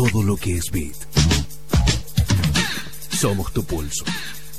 todo lo que es beat. Somos tu pulso.